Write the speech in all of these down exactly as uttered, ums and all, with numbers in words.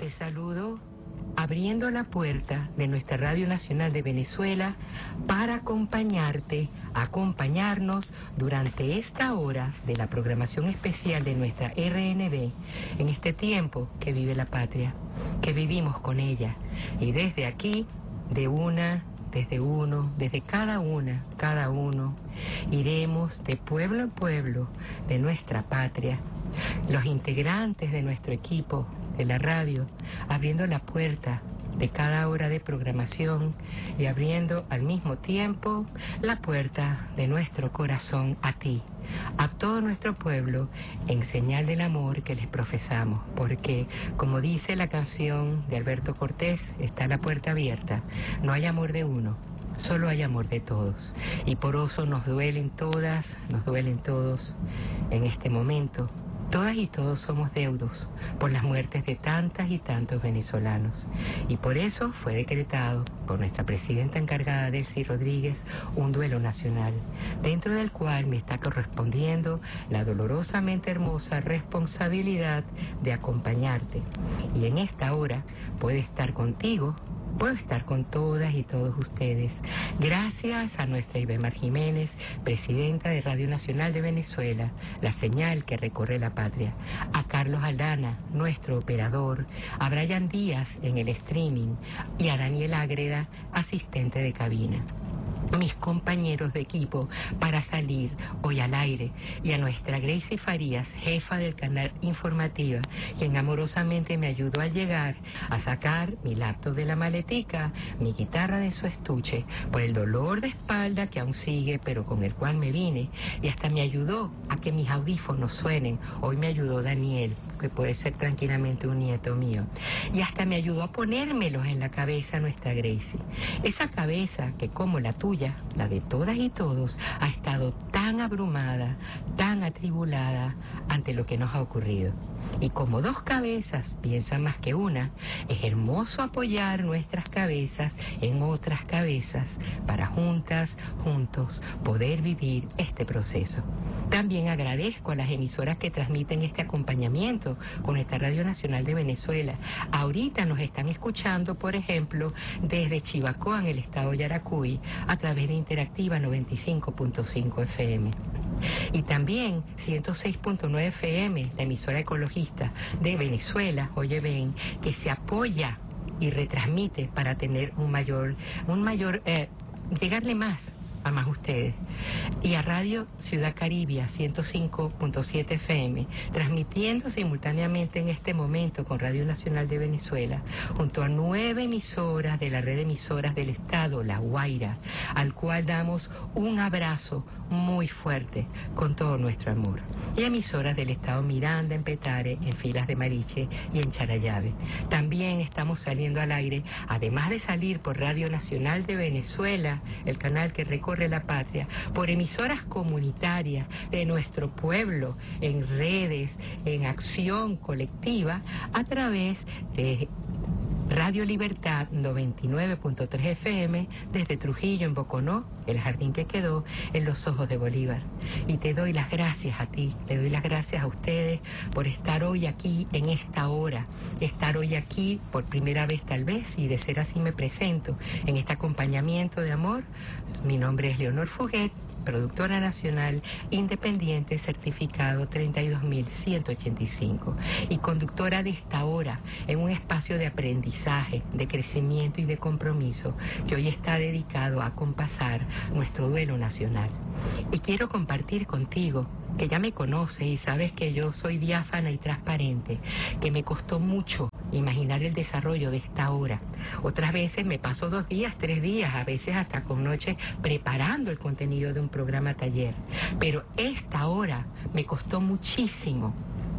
Te saludo abriendo la puerta de nuestra Radio Nacional de Venezuela para acompañarte, acompañarnos durante esta hora de la programación especial de nuestra R N B en este tiempo que vive la patria, que vivimos con ella. Y desde aquí, de una, desde uno, desde cada una, cada uno, iremos de pueblo en pueblo de nuestra patria, los integrantes de nuestro equipo de la radio, abriendo la puerta de cada hora de programación y abriendo al mismo tiempo la puerta de nuestro corazón a ti, a todo nuestro pueblo, en señal del amor que les profesamos, porque como dice la canción de Alberto Cortés, está la puerta abierta, no hay amor de uno, solo hay amor de todos, y por eso nos duelen todas, nos duelen todos en este momento. Todas y todos somos deudos por las muertes de tantas y tantos venezolanos. Y por eso fue decretado por nuestra presidenta encargada, Delcy Rodríguez, un duelo nacional, dentro del cual me está correspondiendo la dolorosamente hermosa responsabilidad de acompañarte. Y en esta hora puedo estar contigo, puedo estar con todas y todos ustedes, gracias a nuestra Ibemar Jiménez, presidenta de Radio Nacional de Venezuela, la señal que recorre la patria, a Carlos Aldana, nuestro operador, a Brian Díaz en el streaming y a Daniel Ágreda, asistente de cabina. Mis compañeros de equipo para salir hoy al aire, y a nuestra Gracie Farías, jefa del canal Informativa, quien amorosamente me ayudó al llegar a sacar mi laptop de la maletica, mi guitarra de su estuche, por el dolor de espalda que aún sigue, pero con el cual me vine, y hasta me ayudó a que mis audífonos suenen. Hoy me ayudó Daniel, que puede ser tranquilamente un nieto mío, y hasta me ayudó a ponérmelos en la cabeza nuestra Gracie, esa cabeza que, como la tuya, la de todas y todos, ha estado tan abrumada, tan atribulada ante lo que nos ha ocurrido. Y como dos cabezas piensan más que una, es hermoso apoyar nuestras cabezas en otras cabezas para juntas, juntos, poder vivir este proceso. También agradezco a las emisoras que transmiten este acompañamiento con esta Radio Nacional de Venezuela. Ahorita nos están escuchando, por ejemplo, desde Chivacoa, en el estado de Yaracuy, a través de Interactiva noventa y cinco punto cinco F M. Y también ciento seis punto nueve F M, la emisora ecologista de Venezuela, oye ven, que se apoya y retransmite para tener un mayor, un mayor, eh, llegarle más a más ustedes. Y a Radio Ciudad Caribia ciento cinco punto siete F M, transmitiendo simultáneamente en este momento con Radio Nacional de Venezuela, junto a nueve emisoras de la red de emisoras del Estado, La Guaira, al cual damos un abrazo muy fuerte con todo nuestro amor. Y emisoras del Estado Miranda, en Petare, en Filas de Mariche y en Charallave. También estamos saliendo al aire, además de salir por Radio Nacional de Venezuela, el canal que recorre la patria, por emisoras comunitarias de nuestro pueblo, en redes, en acción colectiva, a través de Radio Libertad noventa y nueve punto tres F M, desde Trujillo, en Boconó, el jardín que quedó en los ojos de Bolívar. Y te doy las gracias a ti, le doy las gracias a ustedes por estar hoy aquí en esta hora, estar hoy aquí por primera vez tal vez, y de ser así me presento en este acompañamiento de amor. Mi nombre es Leonor Fuguet, productora nacional independiente, certificado treinta y dos mil ciento ochenta y cinco, y conductora de esta hora en un espacio de aprendizaje, de crecimiento y de compromiso que hoy está dedicado a acompasar nuestro duelo nacional. Y quiero compartir contigo, que ya me conoces y sabes que yo soy diáfana y transparente, que me costó mucho imaginar el desarrollo de esta hora. Otras veces me paso dos días, tres días, a veces hasta con noche, preparando el contenido de un programa taller. Pero esta hora me costó muchísimo,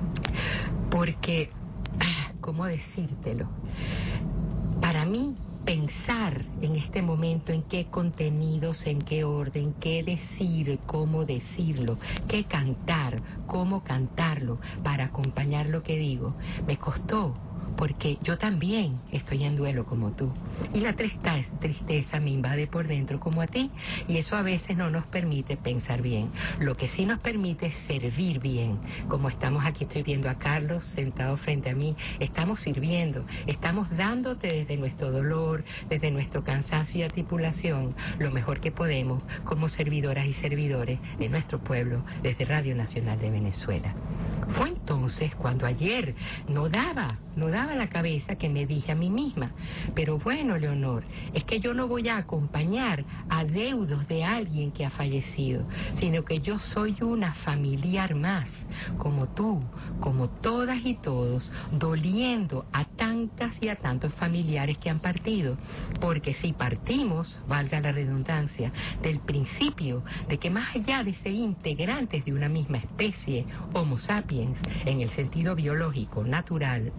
porque, ¿cómo decírtelo? Para mí, pensar en este momento en qué contenidos, en qué orden, qué decir, cómo decirlo, qué cantar, cómo cantarlo, para acompañar lo que digo, me costó, porque yo también estoy en duelo como tú. Y la tristeza, tristeza me invade por dentro como a ti, y eso a veces no nos permite pensar bien. Lo que sí nos permite es servir bien. Como estamos aquí, estoy viendo a Carlos sentado frente a mí, estamos sirviendo, estamos dándote desde nuestro dolor, desde nuestro cansancio y articulación, lo mejor que podemos como servidoras y servidores de nuestro pueblo desde Radio Nacional de Venezuela. Fue entonces cuando ayer no daba, no daba la cabeza que me dije a mí misma, pero bueno, Leonor, es que yo no voy a acompañar a deudos de alguien que ha fallecido, sino que yo soy una familiar más, como tú, como todas y todos, doliendo a tantas y a tantos familiares que han partido, porque si partimos, valga la redundancia, del principio de que más allá de ser integrantes de una misma especie, Homo sapiens, en el sentido biológico, natural,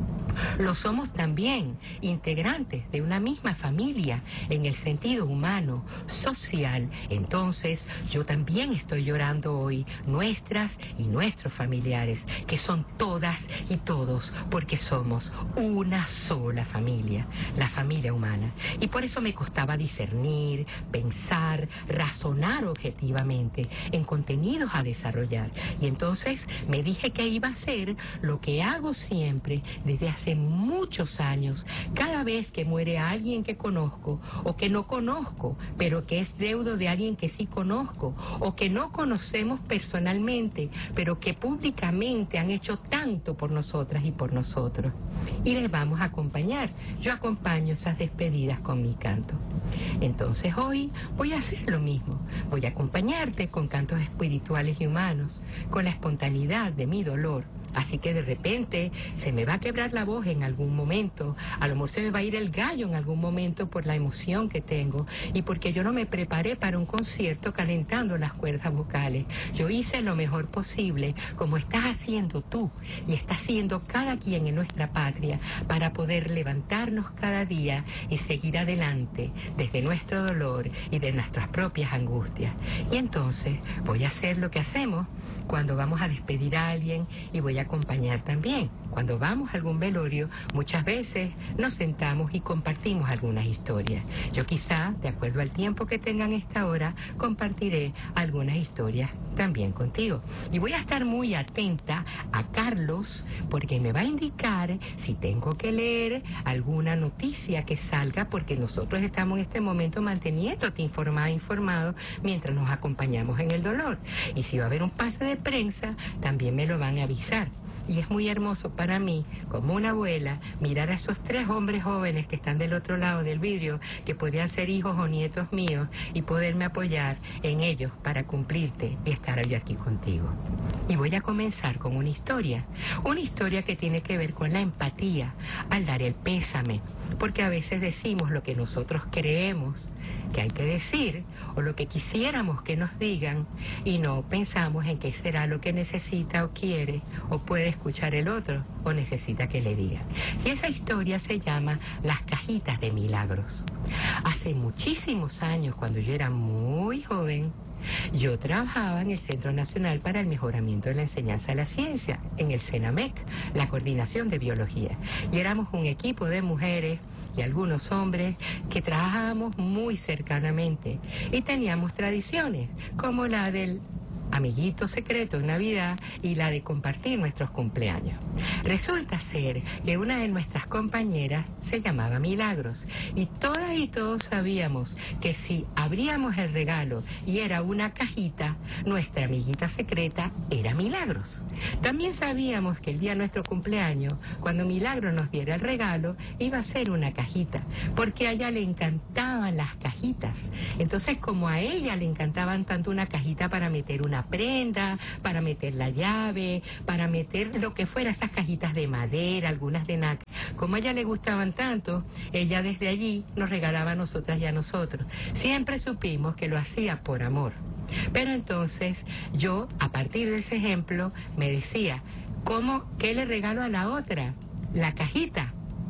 lo somos también integrantes de una misma familia en el sentido humano, social. Entonces yo también estoy llorando hoy nuestras y nuestros familiares, que son todas y todos, porque somos una sola familia, la familia humana. Y por eso me costaba discernir, pensar, razonar objetivamente en contenidos a desarrollar. Y entonces me dije que iba a hacer lo que hago siempre desde hace muchos años, cada vez que muere alguien que conozco o que no conozco, pero que es deudo de alguien que sí conozco, o que no conocemos personalmente, pero que públicamente han hecho tanto por nosotras y por nosotros. Y les vamos a acompañar. Yo acompaño esas despedidas con mi canto. Entonces hoy voy a hacer lo mismo. Voy a acompañarte con cantos espirituales y humanos, con la espontaneidad de mi dolor. Así que de repente se me va a quebrar la voz en algún momento, a lo mejor se me va a ir el gallo en algún momento por la emoción que tengo y porque yo no me preparé para un concierto calentando las cuerdas vocales. Yo hice lo mejor posible, como estás haciendo tú y está haciendo cada quien en nuestra patria, para poder levantarnos cada día y seguir adelante desde nuestro dolor y de nuestras propias angustias. Y entonces voy a hacer lo que hacemos cuando vamos a despedir a alguien, y voy a acompañar también. Cuando vamos a algún velorio, muchas veces nos sentamos y compartimos algunas historias. Yo quizá, de acuerdo al tiempo que tengan esta hora, compartiré algunas historias también contigo. Y voy a estar muy atenta a Carlos, porque me va a indicar si tengo que leer alguna noticia que salga, porque nosotros estamos en este momento manteniéndote informada, informado, mientras nos acompañamos en el dolor. Y si va a haber un pase de prensa, también me lo van a avisar. Y es muy hermoso para mí, como una abuela, mirar a esos tres hombres jóvenes que están del otro lado del vidrio, que podrían ser hijos o nietos míos, y poderme apoyar en ellos para cumplirte y estar yo aquí contigo. Y voy a comenzar con una historia, una historia que tiene que ver con la empatía al dar el pésame, porque a veces decimos lo que nosotros creemos que hay que decir, o lo que quisiéramos que nos digan, y no pensamos en qué será lo que necesita o quiere o puede escuchar el otro o necesita que le digan. Y esa historia se llama Las Cajitas de Milagros. Hace muchísimos años, cuando yo era muy joven, yo trabajaba en el Centro Nacional para el Mejoramiento de la Enseñanza de la Ciencia, en el CENAMEC, la Coordinación de Biología. Y éramos un equipo de mujeres y algunos hombres que trabajábamos muy cercanamente y teníamos tradiciones, como la del amiguito secreto en Navidad y la de compartir nuestros cumpleaños. Resulta ser que una de nuestras compañeras se llamaba Milagros, y todas y todos sabíamos que si abríamos el regalo y era una cajita, nuestra amiguita secreta era Milagros. También sabíamos que el día de nuestro cumpleaños, cuando Milagros nos diera el regalo, iba a ser una cajita, porque a ella le encantaban las cajitas. Entonces, como a ella le encantaban tanto una cajita para meter una prenda, para meter la llave, para meter lo que fuera, esas cajitas de madera, algunas de nácar, como a ella le gustaban tanto, ella desde allí nos regalaba a nosotras y a nosotros. Siempre supimos que lo hacía por amor. Pero entonces yo, a partir de ese ejemplo, me decía, ¿cómo, qué le regalo a la otra? La cajita.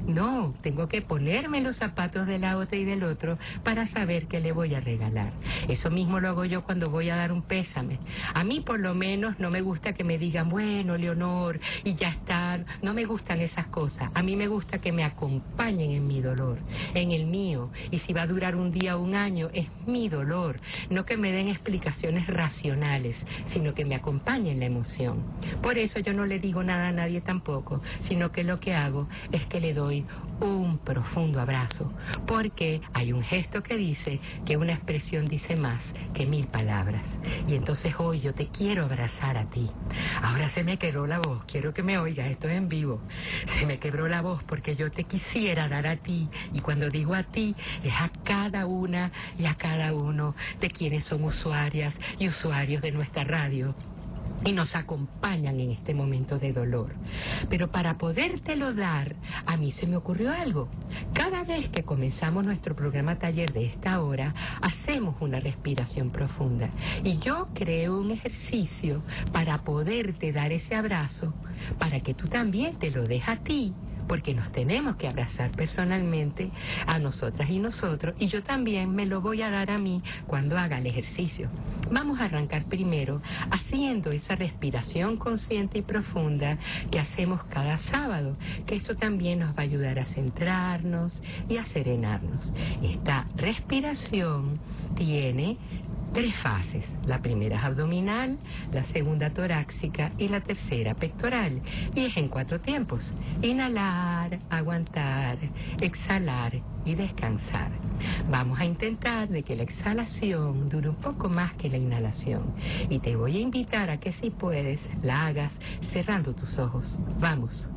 No, tengo que ponerme los zapatos de la otra y del otro para saber qué le voy a regalar. Eso mismo lo hago yo cuando voy a dar un pésame. A mí por lo menos no me gusta que me digan, bueno, Leonor, y ya está. No me gustan esas cosas. A mí me gusta que me acompañen en mi dolor, en el mío. Y si va a durar un día o un año, es mi dolor. No que me den explicaciones racionales, sino que me acompañen la emoción. Por eso yo no le digo nada a nadie tampoco, sino que lo que hago es que le doy un profundo abrazo, porque hay un gesto que dice que una expresión dice más que mil palabras. Y entonces hoy yo te quiero abrazar a ti. Ahora se me quebró la voz, quiero que me oigas, esto es en vivo. Se me quebró la voz porque yo te quisiera dar a ti, y cuando digo a ti, es a cada una y a cada uno de quienes son usuarias y usuarios de nuestra radio y nos acompañan en este momento de dolor. Pero para podértelo dar, a mí se me ocurrió algo. Cada vez que comenzamos nuestro programa taller de esta hora, hacemos una respiración profunda. Y yo creo un ejercicio para poderte dar ese abrazo, para que tú también te lo des a ti, porque nos tenemos que abrazar personalmente a nosotras y nosotros, y yo también me lo voy a dar a mí cuando haga el ejercicio. Vamos a arrancar primero haciendo esa respiración consciente y profunda que hacemos cada sábado, que eso también nos va a ayudar a centrarnos y a serenarnos. Esta respiración tiene tres fases. La primera es abdominal, la segunda torácica y la tercera pectoral. Y es en cuatro tiempos. Inhalar, aguantar, exhalar y descansar. Vamos a intentar de que la exhalación dure un poco más que la inhalación. Y te voy a invitar a que si puedes, la hagas cerrando tus ojos. Vamos.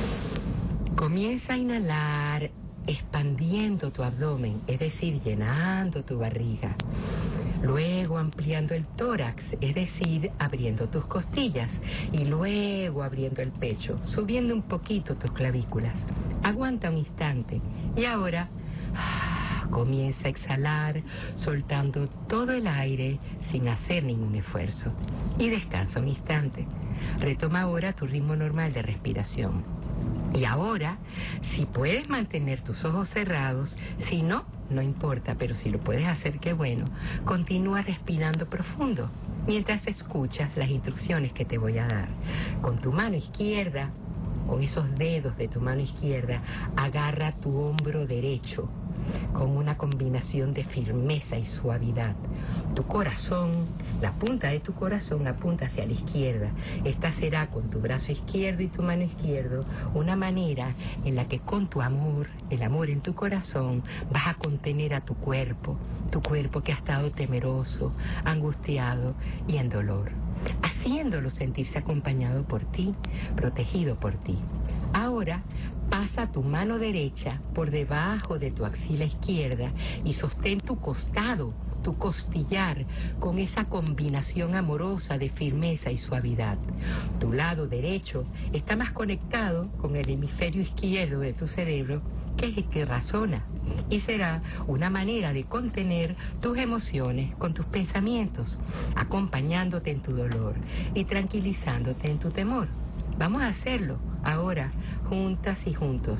Comienza a inhalar expandiendo tu abdomen, es decir, llenando tu barriga. Luego ampliando el tórax, es decir, abriendo tus costillas. Y luego abriendo el pecho, subiendo un poquito tus clavículas. Aguanta un instante. Y ahora comienza a exhalar, soltando todo el aire sin hacer ningún esfuerzo. Y descansa un instante. Retoma ahora tu ritmo normal de respiración. Y ahora, si puedes mantener tus ojos cerrados, si no, no importa, pero si lo puedes hacer, qué bueno. Continúa respirando profundo mientras escuchas las instrucciones que te voy a dar. Con tu mano izquierda, con esos dedos de tu mano izquierda, agarra tu hombro derecho con una combinación de firmeza y suavidad. Tu corazón, la punta de tu corazón apunta hacia la izquierda. Esta será con tu brazo izquierdo y tu mano izquierda una manera en la que con tu amor, el amor en tu corazón, vas a contener a tu cuerpo, tu cuerpo que ha estado temeroso, angustiado y en dolor, haciéndolo sentirse acompañado por ti, protegido por ti. Ahora pasa tu mano derecha por debajo de tu axila izquierda y sostén tu costado, tu costillar, con esa combinación amorosa de firmeza y suavidad. Tu lado derecho está más conectado con el hemisferio izquierdo de tu cerebro, que es el que razona, y será una manera de contener tus emociones con tus pensamientos, acompañándote en tu dolor y tranquilizándote en tu temor. Vamos a hacerlo ahora, juntas y juntos.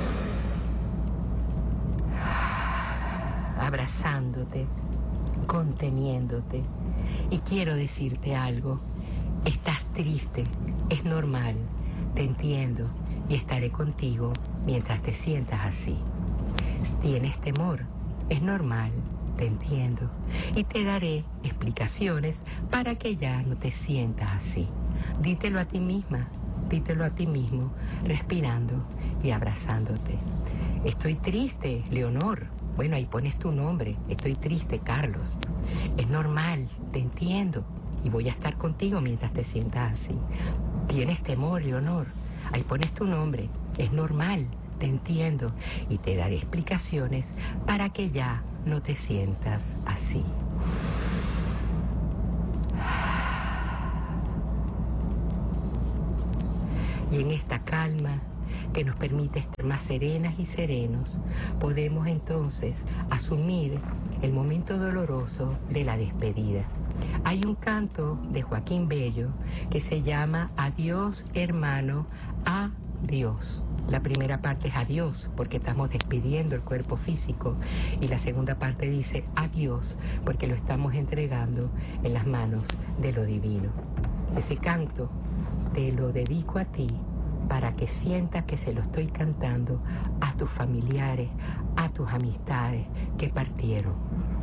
Abrazándote, conteniéndote. Y quiero decirte algo. Estás triste, es normal, te entiendo y estaré contigo mientras te sientas así. Tienes temor, es normal, te entiendo y te daré explicaciones para que ya no te sientas así. Dítelo a ti misma, dítelo a ti mismo, respirando y abrazándote. Estoy triste, Leonor. Bueno, ahí pones tu nombre. Estoy triste, Carlos. Es normal, te entiendo y voy a estar contigo mientras te sientas así. Tienes temor, Leonor. Ahí pones tu nombre. Es normal, te entiendo y te daré explicaciones para que ya no te sientas así. Y en esta calma que nos permite estar más serenas y serenos, podemos entonces asumir el momento doloroso de la despedida. Hay un canto de Joaquín Bello que se llama Adiós, hermano, adiós. La primera parte es adiós, porque estamos despidiendo el cuerpo físico. Y la segunda parte dice adiós, porque lo estamos entregando en las manos de lo divino. Ese canto te lo dedico a ti, para que sientas que se lo estoy cantando a tus familiares, a tus amistades que partieron.